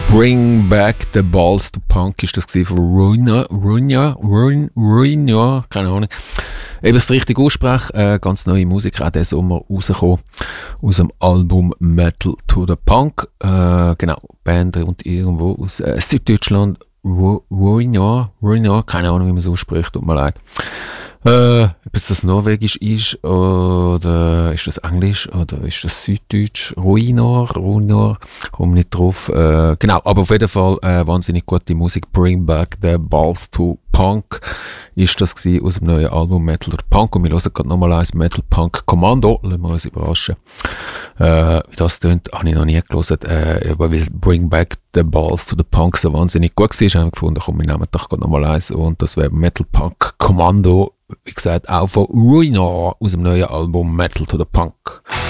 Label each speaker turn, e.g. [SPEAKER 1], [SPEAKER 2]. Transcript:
[SPEAKER 1] Bring Back the Balls to Punk ist das von Ruina, keine Ahnung. Ob ich es richtig ausspreche, ganz neue Musik, auch diesen Sommer rausgekommen, aus dem Album Metal to the Punk. Genau, Band und irgendwo aus Süddeutschland, Ruina, keine Ahnung, wie man es ausspricht, tut mir leid. Ob jetzt das Norwegisch ist, oder ist das Englisch, oder ist das Süddeutsch, Ruinar, komme nicht drauf. Genau, aber auf jeden Fall wahnsinnig gute Musik. Bring Back the Balls to Punk ist das gewesen, aus dem neuen Album Metal to Punk. Und wir hören gerade nochmal eins, Metal Punk Commando, lassen wir uns überraschen. Wie das tönt, habe ich noch nie gelesen, aber weil Bring Back the Balls to the Punk so wahnsinnig gut war, haben wir gefunden, komm, wir nehmen doch gerade nochmal eins, und das wäre Metal Punk Commando, wie gesagt, auch von Ruinar aus dem neuen Album Metal to the Punk.